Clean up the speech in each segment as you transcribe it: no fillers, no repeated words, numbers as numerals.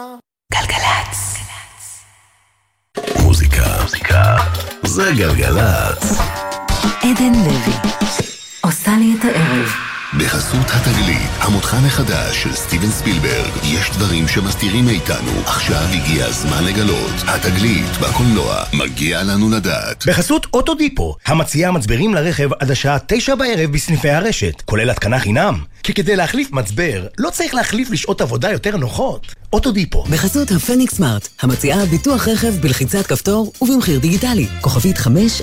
גלגלץ. מוזיקה זה גלגלץ. עדן לוי עושה לי את הערב. בחסות התגלית, המותחן החדש של סטיבן ספילברג. יש דברים שמסתירים מאיתנו, עכשיו הגיע הזמן לגלות. התגלית בקולנוע, מגיע לנו לדעת. בחסות אוטודיפו, המציעה מצברים לרכב עד השעה 9 בערב בסניפי הרשת, כולל התקנה חינם. כי כדי להחליף מצבר, לא צריך להחליף לשעות עבודה יותר נוחות. אוטודיפו. בחסות הפניקס סמארט, המציעה ביטוח רכב בלחיצת כפתור ובמחיר דיגיטלי. כוכבית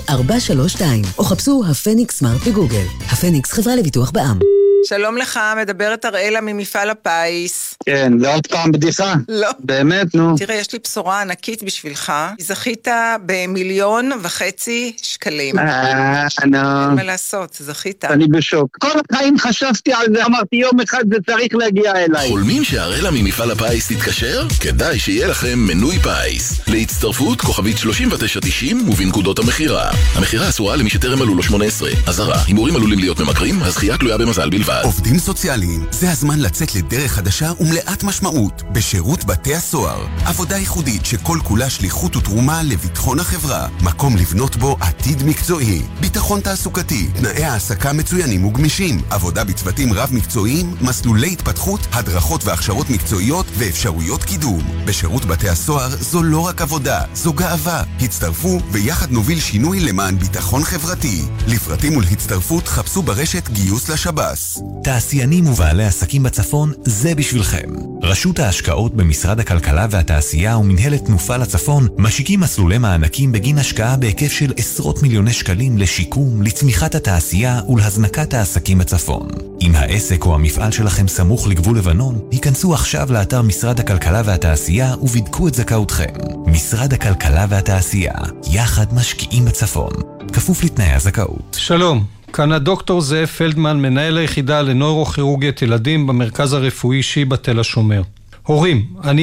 5432, או חפשו הפניקס סמארט בגוגל. הפניקס, חברה לביטוח בע"מ. שלום לך, מדברת אראלה ממפעל הפיס. כן, זה עוד פעם בדיחה? לא. באמת, נו. תראה, יש לי בשורה ענקית בשבילך. זכית ב1.5 מיליון שקלים. נו. אין מה לעשות, זכית. אני בשוק. כל החיים חשבתי על זה, אמרתי יום אחד זה צריך להגיע אליי. חולמים שאראלה ממפעל הפיס תתקשר? כדאי שיהיה לכם מנוי פיס. להצטרפות כוכבית 3990 ובנקודות המחירה. המחירה אסורה למי שטרם מלאו לו 18. אזהרה, הימורים עלולים להיות ממכרים, הזכייה תלויה במזל בלבד. עובדים סוציאליים, זה הזמן לצאת לדרך חדשה ומלאת משמעות בשירות בתי הסוהר. עבודה ייחודית שכל כולה שליחות ותרומה לביטחון החברה. מקום לבנות בו עתיד מקצועי. ביטחון תעסוקתי, תנאי העסקה מצוינים וגמישים. עבודה בצוותים רב מקצועיים, מסלולי התפתחות, הדרכות והכשרות מקצועיות ואפשרויות קידום. בשירות בתי הסוהר זו לא רק עבודה, זו גאווה. הצטרפו ויחד נוביל שינוי למען ביטחון חברתי. לפרטים ולהצטרפות חפשו ברשת גיוס לשב"ס. תעשיינים ובעלי עסקים בצפון, זה בשבילכם. רשות ההשקעות במשרד הכלכלה והתעשייה ומנהלת תנופה לצפון משיקים מסלולי מענקים בגין השקעה בהיקף של עשרות מיליוני שקלים לשיקום, לצמיחת התעשייה ולהזנקת העסקים בצפון. אם העסק או המפעל שלכם סמוך לגבול לבנון, היכנסו עכשיו לאתר משרד הכלכלה והתעשייה ובדקו את זכאותכם. משרד הכלכלה והתעשייה, יחד משקיעים בצפון. כפוף לתנאי הזכאות. שלום. כאן הדוקטור זאב פלדמן, מנהל היחידה לנוירוכירורגית ילדים במרכז הרפואי שיבא תל השומר. הורים, אני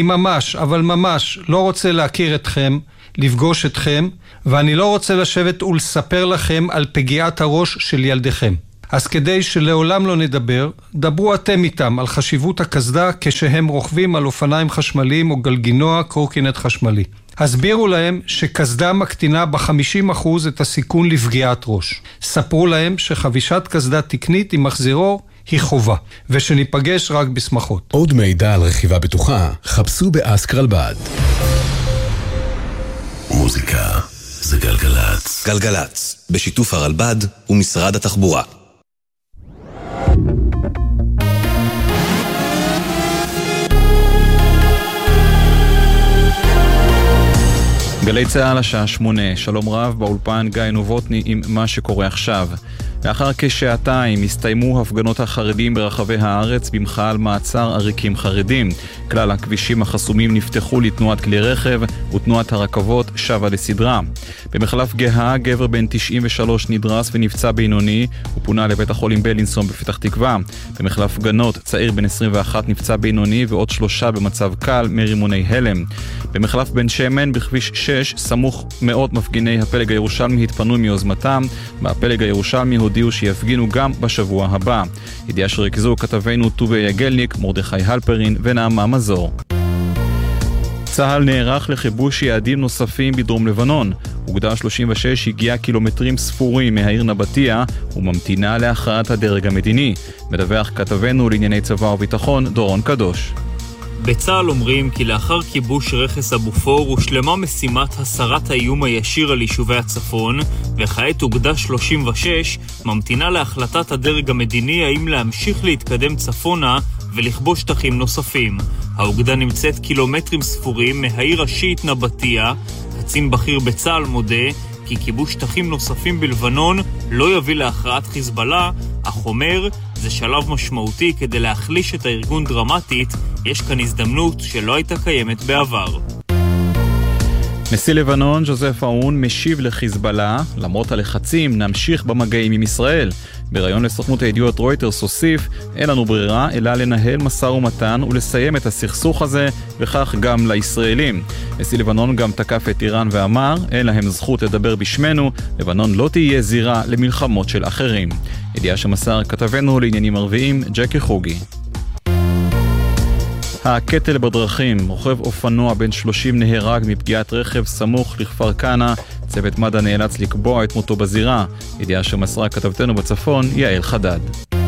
ממש לא רוצה להכיר אתכם, לפגוש אתכם, ואני לא רוצה לשבת ולספר לכם על פגיעת הראש של ילדיכם. אז כדי שלעולם לא נדבר, דברו אתם איתם על חשיבות הקסדה כשהם רוכבים על אופניים חשמליים או גלגינוע קורקינט חשמלי. הסבירו להם שקסדה מקטינה ב50% את הסיכון לפגיעת ראש. ספרו להם שחבישת קסדה תקנית עם מחזירו היא חובה, ושניפגש רק בשמחות. עוד מידע על רכיבה בטוחה, חפשו באסק רלב"ד. מוזיקה זה גלגלץ. גלגלץ, בשיתוף הרלב"ד ומשרד התחבורה. גלי צהל השעה 8, שלום רב, באולפן גיא נובוטני עם מה שקורה עכשיו. לאחר כשעתיים הסתיימו הפגנות החרדים ברחבי הארץ במחאה על מעצר עריקים חרדים. כלל הכבישים החסומים נפתחו לתנועת כלי רכב ותנועת הרכבות שבה לסדרה. במחלף גאה גבר בן 93 נדרס ונפצע בינוני ופונה לבית החולים בלינסון בפתח תקווה. במחלף גנות צעיר בן 21 נפצע בינוני ועוד 3 במצב קל מרימוני הלם. במחלף בן שמן בכביש 6 סמוך מאות מפגיני הפלג הירושלמי התפנו מיוזמתם. מהפלג הירושלמי הודיעו שיפגינו גם בשבוע הבא. ידיעה שריכזו כתבינו טובי יגלניק, מרדכי הלפרין ונעמה מזור. צהל נערך לכיבוש יעדים נוספים בדרום לבנון. אוגדה 36 הגיעה קילומטרים ספורים מהעיר נבטיה וממתינה להכרעת הדרג המדיני. מדווח כתבנו לענייני צבא וביטחון דורון קדוש. בצהל אומרים כי לאחר כיבוש רכס הבופור הושלמה משימת הסרת האיום הישיר על יישובי הצפון, וכעת אוגדה 36 ממתינה להחלטת הדרג המדיני האם להמשיך להתקדם צפונה ולכבוש שטחים נוספים. האוגדה נמצאת קילומטרים ספורים מהעיר השיעית נבטיה. קצין בכיר בצהל מודה כי כיבוש שטחים נוספים בלבנון לא יביא להכרעת חיזבאללה, אך אומר זה שלב משמעותי כדי להחליש את הארגון דרמטית. יש כאן הזדמנות שלא הייתה קיימת בעבר. נשיא לבנון ז'וזף אאון משיב לחיזבאללה, למרות הלחצים נמשיך במגעים עם ישראל. בראיון לסוכנות הידיעות רויטרס הוסיף, אין לנו ברירה אלא לנהל משא ומתן ולסיים את הסכסוך הזה, וכך גם לישראלים. נשיא לבנון גם תקף את איראן ואמר, אין להם זכות לדבר בשמנו, לבנון לא תהיה זירה למלחמות של אחרים. ידיעה שמסר כתבנו לעניינים ערביים ג'קי חוגי. הקטל בדרכים, רוכב אופנוע בן 30 נהרג מפגיעת רכב סמוך לכפר כנא, צוות מד"א נאלץ לקבוע את מותו בזירה, ידיעה שמסרה כתבתנו בצפון יעל חדד.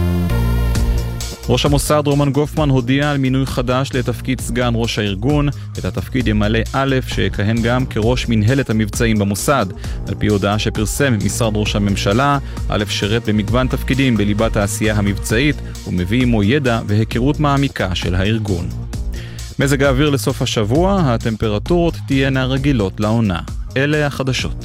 ראש המוסד רומן גופמן הודיע על מינוי חדש לתפקיד סגן ראש הארגון. את התפקיד ימלא א' שכהן גם כראש מנהלת המבצעים במוסד. על פי הודעה שפרסם משרד ראש הממשלה, א' שרת במגוון תפקידים בליבת העשייה המבצעית ומביא עמו ידע והיכרות מעמיקה של הארגון. מזג האוויר לסוף השבוע, הטמפרטורות תהיינה רגילות לעונה. אלה החדשות.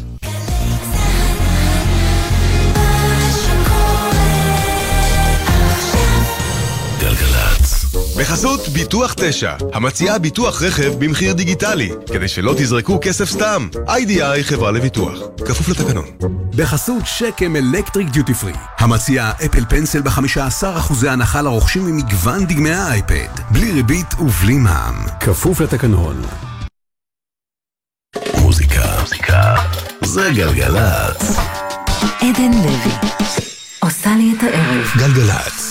בחסות ביטוח 9, המציעה ביטוח רכב במחיר דיגיטלי, כדי שלא תזרקו כסף סתם. IDI חברה לביטוח, כפוף לתקנון. בחסות שקם אלקטריק דיוטי פרי, המציעה אפל פנסל ב15% הנחה לרוכשים ממגוון דגמי האייפד, בלי ריבית ובלי מע"מ, כפוף לתקנון. מוזיקה זה גלגלצ. עדן לוי עושה לי את הערב. גלגלצ.